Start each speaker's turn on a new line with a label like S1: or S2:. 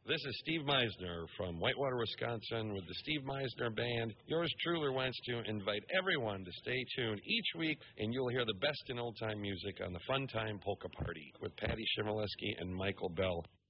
S1: This is Steve Meisner from Whitewater, Wisconsin with the Steve Meisner Band. Yours truly wants to invite everyone to stay tuned each week, and you'll hear the best in old-time music on the Fun Time Polka Party with Patty Shimoleski and Michael Bell.